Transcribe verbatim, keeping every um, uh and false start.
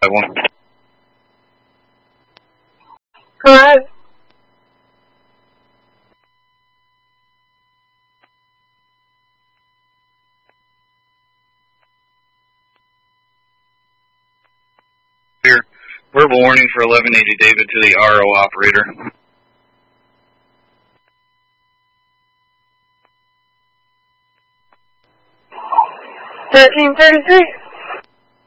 five one. Correct. Here, verbal warning for eleven eighty David to the R O operator. thirteen thirty-three.